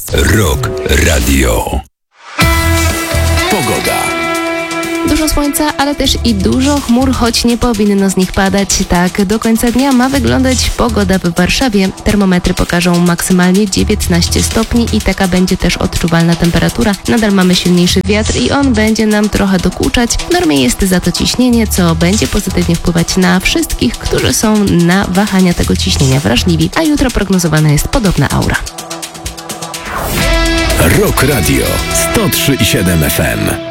Rock Radio. Pogoda. Dużo słońca, ale też i dużo chmur, choć nie powinno z nich padać. Tak do końca dnia ma wyglądać pogoda w Warszawie. Termometry pokażą maksymalnie 19 stopni i taka będzie też odczuwalna temperatura. Nadal mamy silniejszy wiatr i on będzie nam trochę dokuczać. W normie jest za to ciśnienie, co będzie pozytywnie wpływać na wszystkich, którzy są na wahania tego ciśnienia wrażliwi. A jutro prognozowana jest podobna aura. Rock Radio 103,7 FM.